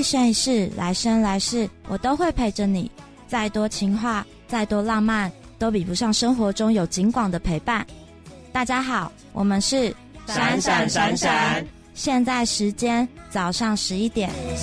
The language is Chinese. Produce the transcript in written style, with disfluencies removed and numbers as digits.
生一世，来生来世，我都会陪着你。再多情话，再多浪漫，都比不上生活中有景广的陪伴。大家好，我们是闪闪闪闪， 现在时间早上11点。